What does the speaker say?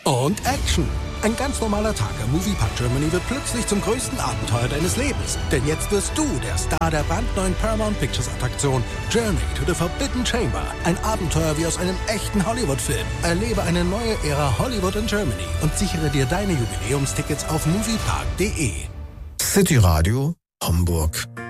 Und Action. Ein ganz normaler Tag am Moviepark Germany wird plötzlich zum größten Abenteuer deines Lebens. Denn jetzt wirst du der Star der brandneuen Paramount Pictures Attraktion Journey to the Forbidden Chamber. Ein Abenteuer wie aus einem echten Hollywood-Film. Erlebe eine neue Ära Hollywood in Germany und sichere dir deine Jubiläumstickets auf moviepark.de. City Radio Hamburg.